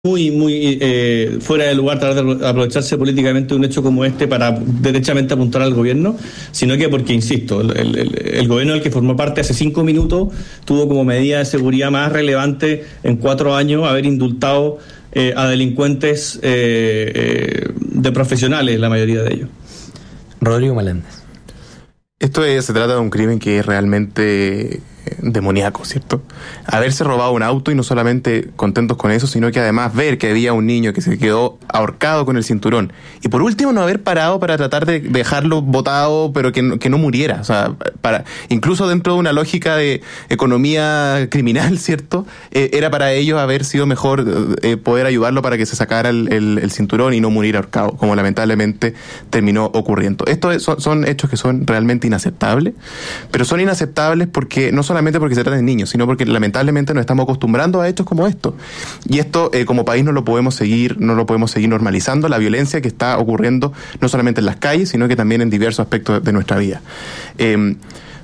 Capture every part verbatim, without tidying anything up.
muy, muy eh, fuera de lugar tratar de aprovecharse políticamente de un hecho como este para derechamente apuntar al gobierno, sino que porque, insisto, el, el, el gobierno del que formó parte hace cinco minutos tuvo como medida de seguridad más relevante en cuatro años haber indultado eh, a delincuentes eh, eh, de profesionales, la mayoría de ellos. Rodrigo Meléndez. Esto es, se trata de un crimen que es realmente demoníaco, ¿cierto? Haberse robado un auto y no solamente contentos con eso, sino que además ver que había un niño que se quedó ahorcado con el cinturón y por último no haber parado para tratar de dejarlo botado pero que no, que no muriera, o sea, para, incluso dentro de una lógica de economía criminal, ¿cierto? Eh, era para ellos haber sido mejor eh, poder ayudarlo para que se sacara el, el, el cinturón y no morir ahorcado, como lamentablemente terminó ocurriendo. Estos son, son hechos que son realmente inaceptables, pero son inaceptables porque no solamente porque se trata de niños, sino porque lamentablemente nos estamos acostumbrando a hechos como estos. Y esto, eh, como país, no lo podemos seguir, no lo podemos seguir normalizando, la violencia que está ocurriendo no solamente en las calles, sino que también en diversos aspectos de nuestra vida. Eh,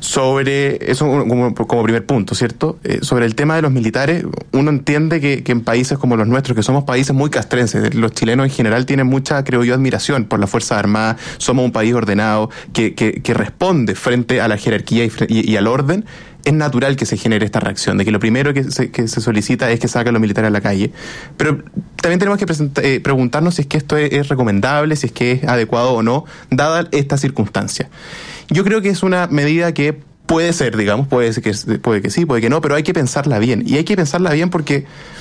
sobre eso como, como primer punto, ¿cierto? Eh, sobre el tema de los militares, uno entiende que, que en países como los nuestros, que somos países muy castrenses, los chilenos en general tienen mucha, creo yo, admiración por las Fuerzas Armadas, somos un país ordenado, que, que, que responde frente a la jerarquía y, y, y al orden. Es natural que se genere esta reacción, de que lo primero que se, que se solicita es que saquen a los militares a la calle. Pero también tenemos que presenta, eh, preguntarnos si es que esto es, es recomendable, si es que es adecuado o no, dada esta circunstancia. Yo creo que es una medida que puede ser, digamos, puede ser que, puede que sí, puede que no, pero hay que pensarla bien. Y hay que pensarla bien porque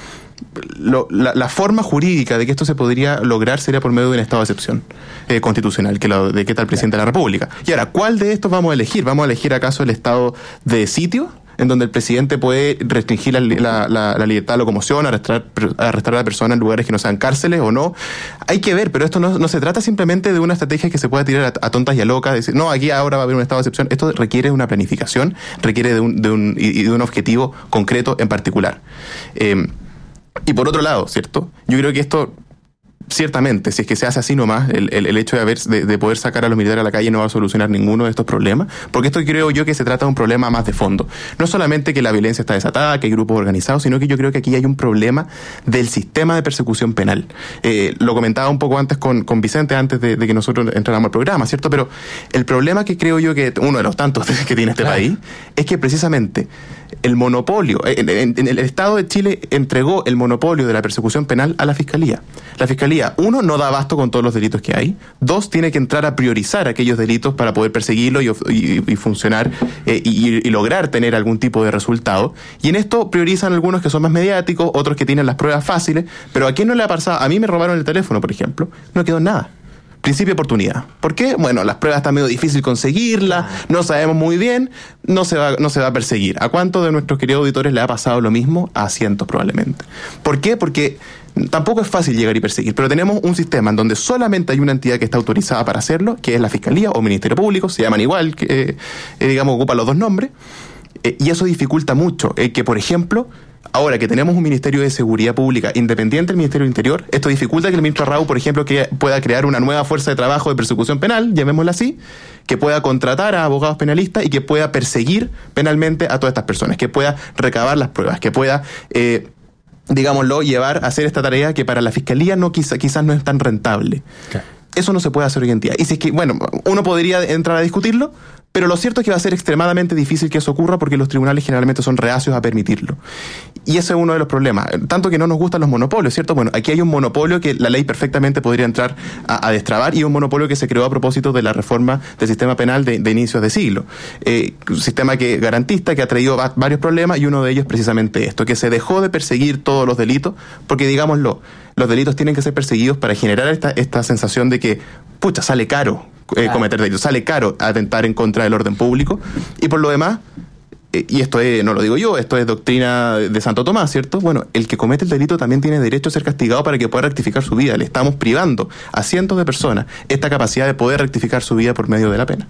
Lo, la, la forma jurídica de que esto se podría lograr sería por medio de un estado de excepción eh, constitucional que lo decreta el presidente de la República. Y ahora, ¿cuál de estos vamos a elegir? ¿Vamos a elegir acaso el estado de sitio, en donde el presidente puede restringir la, la, la, la libertad de locomoción, arrestar, arrestar a la persona en lugares que no sean cárceles o no? Hay que ver, pero esto no, no se trata simplemente de una estrategia que se pueda tirar a, a tontas y a locas, decir, no, aquí ahora va a haber un estado de excepción. Esto requiere una planificación, requiere de un, de un, y de un objetivo concreto en particular. Eh, Y por otro lado, ¿cierto? Yo creo que esto, ciertamente, si es que se hace así nomás, el, el, el hecho de, haber, de, de poder sacar a los militares a la calle no va a solucionar ninguno de estos problemas, porque esto creo yo que se trata de un problema más de fondo. No solamente que la violencia está desatada, que hay grupos organizados, sino que yo creo que aquí hay un problema del sistema de persecución penal. Eh, lo comentaba un poco antes con, con Vicente, antes de, de que nosotros entráramos al programa, ¿cierto? Pero el problema que creo yo que, uno de los tantos que tiene este claro. país, es que precisamente el monopolio, en, en, en el Estado de Chile entregó el monopolio de la persecución penal a la Fiscalía. La Fiscalía, uno, no da abasto con todos los delitos que hay. Dos, tiene que entrar a priorizar aquellos delitos para poder perseguirlos y, y, y funcionar eh, y, y lograr tener algún tipo de resultado. Y en esto priorizan algunos que son más mediáticos, otros que tienen las pruebas fáciles. Pero ¿a quién no le ha pasado? A mí me robaron el teléfono, por ejemplo. No quedó nada. Principio de oportunidad. ¿Por qué? Bueno, las pruebas están medio difícil conseguirlas, no sabemos muy bien, no se va, no se va a perseguir. ¿A cuántos de nuestros queridos auditores le ha pasado lo mismo? A cientos probablemente. ¿Por qué? Porque tampoco es fácil llegar y perseguir, pero tenemos un sistema en donde solamente hay una entidad que está autorizada para hacerlo, que es la Fiscalía o Ministerio Público, se llaman igual, que eh, digamos, ocupan los dos nombres, eh, y eso dificulta mucho eh, que, por ejemplo, ahora que tenemos un Ministerio de Seguridad Pública independiente del Ministerio del Interior, esto dificulta que el ministro Arrau, por ejemplo, que pueda crear una nueva fuerza de trabajo de persecución penal, llamémosla así, que pueda contratar a abogados penalistas y que pueda perseguir penalmente a todas estas personas, que pueda recabar las pruebas, que pueda, eh, digámoslo, llevar a hacer esta tarea que para la Fiscalía no quizá, quizás no es tan rentable. Claro. Eso no se puede hacer hoy en día. Y si es que, bueno, uno podría entrar a discutirlo, pero lo cierto es que va a ser extremadamente difícil que eso ocurra porque los tribunales generalmente son reacios a permitirlo. Y ese es uno de los problemas. Tanto que no nos gustan los monopolios, ¿cierto? Bueno, aquí hay un monopolio que la ley perfectamente podría entrar a, a destrabar y un monopolio que se creó a propósito de la reforma del sistema penal de, de inicios de siglo. Eh, un sistema que garantista, que ha traído va, varios problemas y uno de ellos es precisamente esto, que se dejó de perseguir todos los delitos porque, digámoslo, los delitos tienen que ser perseguidos para generar esta, esta sensación de que, pucha, sale caro eh, cometer delitos, sale caro atentar en contra del orden público, y por lo demás, eh, y esto es, no lo digo yo, esto es doctrina de Santo Tomás, ¿cierto? Bueno, el que comete el delito también tiene derecho a ser castigado para que pueda rectificar su vida. Le estamos privando a cientos de personas esta capacidad de poder rectificar su vida por medio de la pena.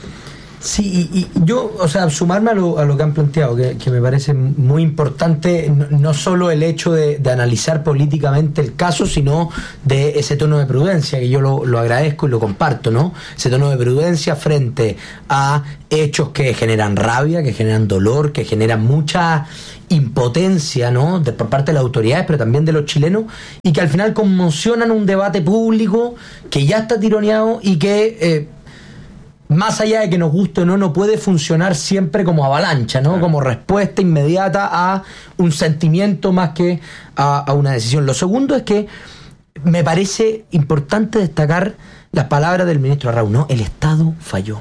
Sí, y, y yo, o sea, sumarme a lo, a lo que han planteado, que, que me parece muy importante, no, no solo el hecho de, de analizar políticamente el caso, sino de ese tono de prudencia, que yo lo, lo agradezco y lo comparto, ¿no? Ese tono de prudencia frente a hechos que generan rabia, que generan dolor, que generan mucha impotencia, ¿no?, de, por parte de las autoridades, pero también de los chilenos, y que al final conmocionan un debate público que ya está tironeado y que, eh, más allá de que nos guste o no, no puede funcionar siempre como avalancha, ¿no?, como respuesta inmediata a un sentimiento más que a, a una decisión. Lo segundo es que me parece importante destacar las palabras del ministro Arrau, ¿no? El Estado falló.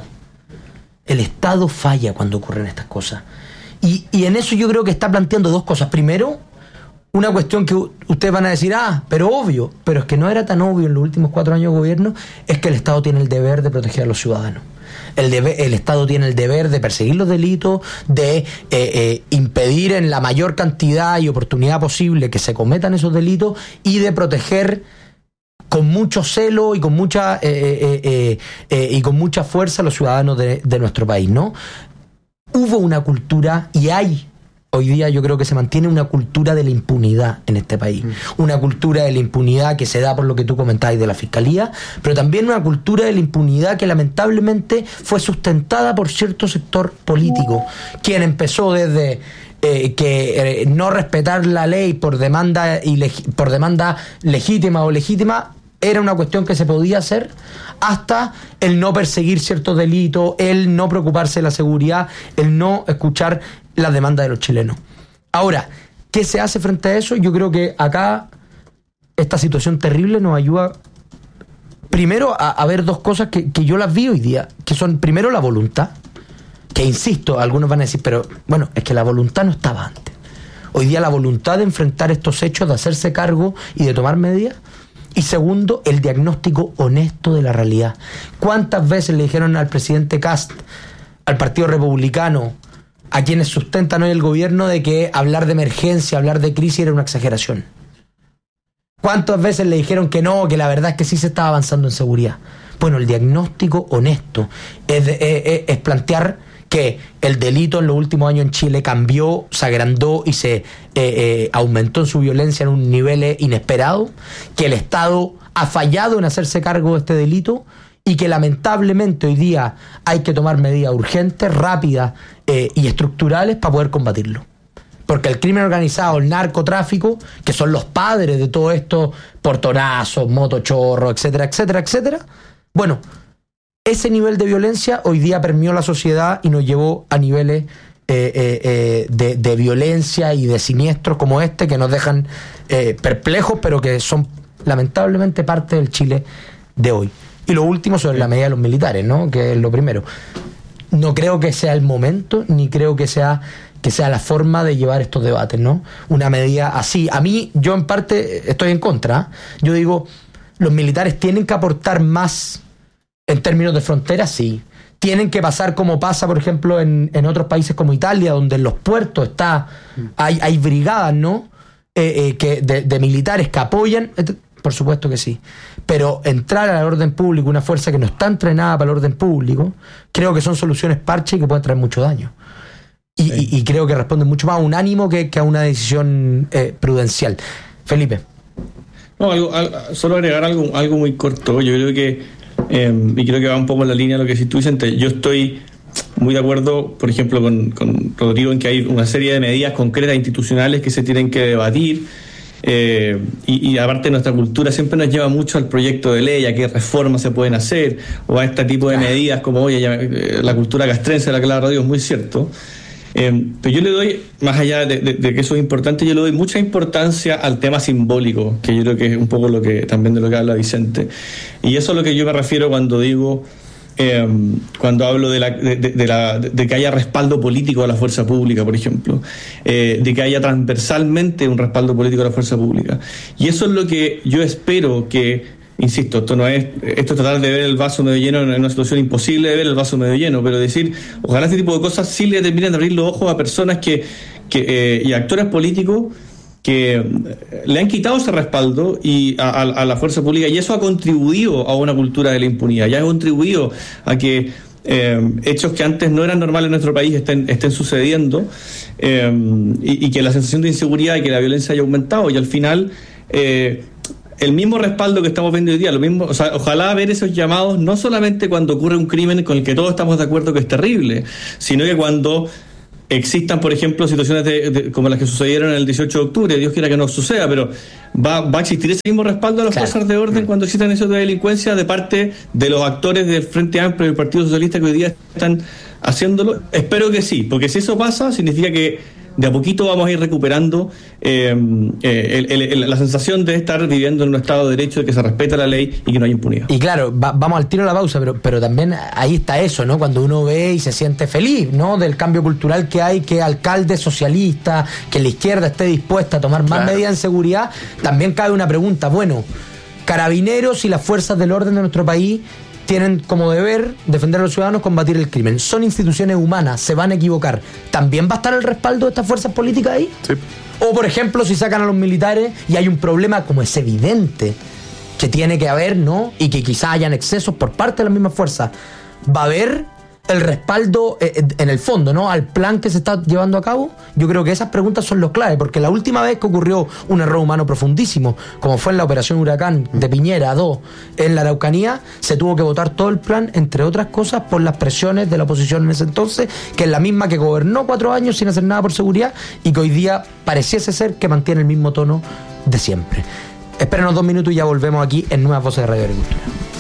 El Estado falla cuando ocurren estas cosas. Y, y en eso yo creo que está planteando dos cosas. Primero, una cuestión que ustedes van a decir, ah, pero obvio, pero es que no era tan obvio en los últimos cuatro años de gobierno, es que el Estado tiene el deber de proteger a los ciudadanos. El, deber, el Estado tiene el deber de perseguir los delitos, de eh, eh, impedir en la mayor cantidad y oportunidad posible que se cometan esos delitos y de proteger con mucho celo y con mucha eh, eh, eh, eh, y con mucha fuerza a los ciudadanos de, de nuestro país, ¿no? Hubo una cultura, y hay hoy día, yo creo que se mantiene una cultura de la impunidad en este país. Mm. Una cultura de la impunidad que se da por lo que tú comentabas de la Fiscalía, pero también una cultura de la impunidad que lamentablemente fue sustentada por cierto sector político, quien empezó desde eh, que eh, no respetar la ley por demanda, ileg- por demanda legítima o legítima era una cuestión que se podía hacer, hasta el no perseguir ciertos delitos, el no preocuparse de la seguridad, el no escuchar las demandas de los chilenos. Ahora, ¿qué se hace frente a eso? Yo creo que acá esta situación terrible nos ayuda primero a, a ver dos cosas que, que yo las vi hoy día, que son primero la voluntad, que insisto, algunos van a decir, pero bueno, es que la voluntad no estaba antes. Hoy día la voluntad de enfrentar estos hechos, de hacerse cargo y de tomar medidas. Y segundo, el diagnóstico honesto de la realidad. ¿Cuántas veces le dijeron al presidente Kast, al Partido Republicano, a quienes sustentan hoy el gobierno, de que hablar de emergencia, hablar de crisis era una exageración? ¿Cuántas veces le dijeron que no, que la verdad es que sí se estaba avanzando en seguridad? Bueno, el diagnóstico honesto es, de, es, es plantear que el delito en los últimos años en Chile cambió, se agrandó y se eh, eh, aumentó en su violencia en un nivel inesperado, que el Estado ha fallado en hacerse cargo de este delito y que lamentablemente hoy día hay que tomar medidas urgentes, rápidas eh, y estructurales para poder combatirlo. Porque el crimen organizado, el narcotráfico, que son los padres de todo esto, portonazos, motochorros, etcétera, etcétera, etcétera, bueno, ese nivel de violencia hoy día permeó la sociedad y nos llevó a niveles eh, eh, eh, de, de violencia y de siniestros como este, que nos dejan eh, perplejos, pero que son lamentablemente parte del Chile de hoy. Y lo último sobre la medida de los militares, ¿no?, que es lo primero. No creo que sea el momento, ni creo que sea que sea la forma de llevar estos debates, ¿no? Una medida así. A mí, yo en parte estoy en contra. Yo digo, los militares tienen que aportar más en términos de frontera, sí. Tienen que pasar como pasa, por ejemplo, en, en otros países como Italia, donde en los puertos está hay, hay brigadas, ¿no? Eh, eh, que de, de militares que apoyan. Por supuesto que sí. Pero entrar al orden público, una fuerza que no está entrenada para el orden público, creo que son soluciones parche y que pueden traer mucho daño. Y, sí. y, y creo que responden mucho más a un ánimo que, que a una decisión eh, prudencial. Felipe. No, algo, algo, solo agregar algo, algo muy corto. Yo creo que Eh, y creo que va un poco en la línea de lo que decís tú, Vicente. Yo estoy muy de acuerdo, por ejemplo, con, con Rodrigo, en que hay una serie de medidas concretas institucionales que se tienen que debatir, eh, y, y aparte nuestra cultura siempre nos lleva mucho al proyecto de ley, a qué reformas se pueden hacer, o a este tipo de medidas como, oye, ya, eh, la cultura castrense de la que habla Rodrigo es muy cierto. Eh, pero yo le doy, más allá de, de, de que eso es importante, yo le doy mucha importancia al tema simbólico, que yo creo que es un poco lo que también de lo que habla Vicente. Y eso es lo que yo me refiero cuando digo, eh, cuando hablo de, la, de, de, de, la, de que haya respaldo político a la fuerza pública, por ejemplo, eh, de que haya transversalmente un respaldo político a la fuerza pública. Y eso es lo que yo espero que, insisto, esto no es, esto es tratar de ver el vaso medio lleno en una situación imposible de ver el vaso medio lleno, pero decir, ojalá este tipo de cosas sí le terminen de abrir los ojos a personas que, que eh, y actores políticos que le han quitado ese respaldo y a, a, a la fuerza pública, y eso ha contribuido a una cultura de la impunidad, ya ha contribuido a que eh, hechos que antes no eran normales en nuestro país estén, estén sucediendo, eh, y, y que la sensación de inseguridad y que la violencia haya aumentado, y al final eh, el mismo respaldo que estamos viendo hoy día, lo mismo, o sea, ojalá ver esos llamados no solamente cuando ocurre un crimen con el que todos estamos de acuerdo que es terrible, sino que cuando existan, por ejemplo, situaciones de, de, como las que sucedieron el dieciocho de octubre, Dios quiera que no suceda, pero va, va a existir ese mismo respaldo a las claro. fuerzas de orden cuando existan hechos de delincuencia de parte de los actores del Frente Amplio y del Partido Socialista que hoy día están haciéndolo. Espero que sí, porque si eso pasa, significa que de a poquito vamos a ir recuperando eh, eh, el, el, el, la sensación de estar viviendo en un Estado de Derecho, de que se respeta la ley y que no hay impunidad. Y claro, va, vamos al tiro a la pausa, pero, pero también ahí está eso, ¿no? Cuando uno ve y se siente feliz, ¿no? Del cambio cultural que hay, que alcaldes socialistas, que la izquierda esté dispuesta a tomar más claro. medidas en seguridad, también cabe una pregunta, bueno, Carabineros y las fuerzas del orden de nuestro país tienen como deber defender a los ciudadanos, combatir el crimen. Son instituciones humanas, se van a equivocar. ¿También va a estar el respaldo de estas fuerzas políticas ahí? Sí. O, por ejemplo, si sacan a los militares y hay un problema como es evidente que tiene que haber, ¿no? Y que quizás hayan excesos por parte de las mismas fuerzas, ¿va a haber el respaldo eh, en el fondo, ¿no? al plan que se está llevando a cabo? Yo creo que esas preguntas son los claves, porque la última vez que ocurrió un error humano profundísimo, como fue en la operación Huracán de Piñera dos en la Araucanía, se tuvo que votar todo el plan, entre otras cosas, por las presiones de la oposición en ese entonces, que es la misma que gobernó cuatro años sin hacer nada por seguridad y que hoy día pareciese ser que mantiene el mismo tono de siempre. Espérenos dos minutos y ya volvemos aquí en Nuevas Voces de Radio Agricultura.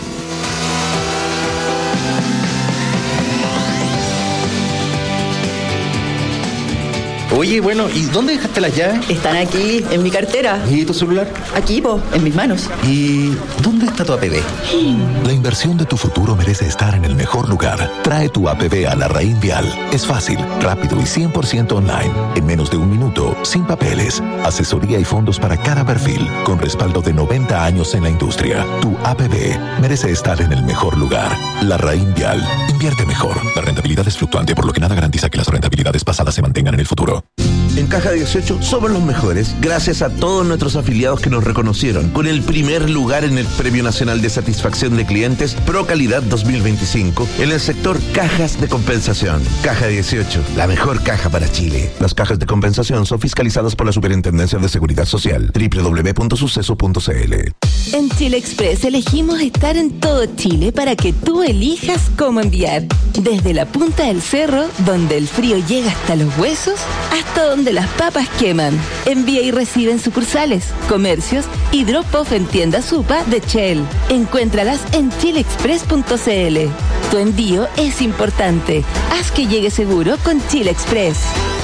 Oye, bueno, ¿y dónde dejaste las llaves? Están aquí, en mi cartera. ¿Y tu celular? Aquí, po, en mis manos. ¿Y dónde está tu A P B? La inversión de tu futuro merece estar en el mejor lugar. Trae tu A P B a Larraín Vial. Es fácil, rápido y cien por ciento online. En menos de un minuto, sin papeles. Asesoría y fondos para cada perfil, con respaldo de noventa años en la industria. Tu A P B merece estar en el mejor lugar. Larraín Vial. Invierte mejor. La rentabilidad es fluctuante, por lo que nada garantiza que las rentabilidades pasadas se mantengan en el futuro. En Caja dieciocho somos los mejores gracias a todos nuestros afiliados que nos reconocieron con el primer lugar en el Premio Nacional de Satisfacción de Clientes Pro Calidad dos mil veinticinco en el sector cajas de compensación. Caja dieciocho, la mejor caja para Chile. Las cajas de compensación son fiscalizadas por la Superintendencia de Seguridad Social. doble u doble u doble u punto suceso punto c l. En Chile Express elegimos estar en todo Chile para que tú elijas cómo enviar. Desde la punta del cerro, donde el frío llega hasta los huesos, hasta donde las papas queman. Envía y recibe en sucursales, comercios y drop-off en tiendas Supa de Shell. Encuéntralas en chile express punto c l. Tu envío es importante. Haz que llegue seguro con Chile Express.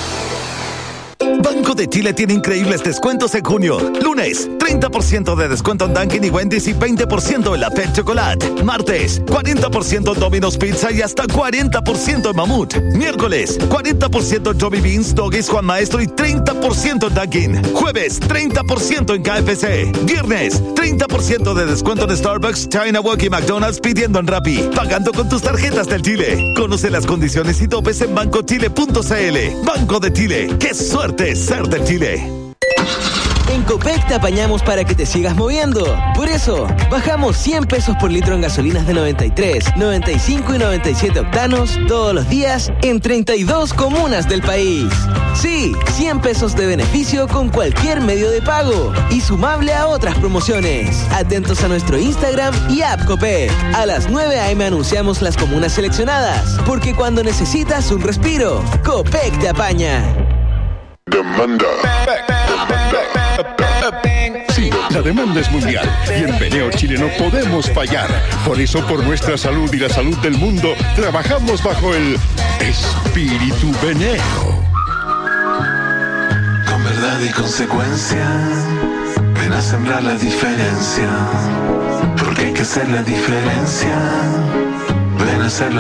Banco de Chile tiene increíbles descuentos en junio. Lunes, treinta por ciento de descuento en Dunkin' y Wendy's y veinte por ciento en la Pet Chocolate. Martes, cuarenta por ciento en Domino's Pizza y hasta cuarenta por ciento en Mamut. Miércoles, cuarenta por ciento en Joby Beans, Doggies, Juan Maestro y treinta por ciento en Dunkin'. Jueves, treinta por ciento en K F C. Viernes, treinta por ciento de descuento en Starbucks, China Walk y McDonald's pidiendo en Rappi. Pagando con tus tarjetas del Chile. Conoce las condiciones y topes en banco chile punto c l. Banco de Chile. ¡Qué suerte ser de Chile! En Copec te apañamos para que te sigas moviendo. Por eso, bajamos cien pesos por litro en gasolinas de noventa y tres, noventa y cinco y noventa y siete octanos todos los días en treinta y dos comunas del país. Sí, cien pesos de beneficio con cualquier medio de pago y sumable a otras promociones. Atentos a nuestro Instagram y app Copec. A las nueve a eme anunciamos las comunas seleccionadas, porque cuando necesitas un respiro, Copec te apaña. Demanda. Sí, la demanda es mundial y en Veneo Chile no podemos fallar. Por eso, por nuestra salud y la salud del mundo, trabajamos bajo el espíritu Veneo. Con verdad y consecuencia, ven a sembrar la diferencia. Porque hay que hacer la diferencia.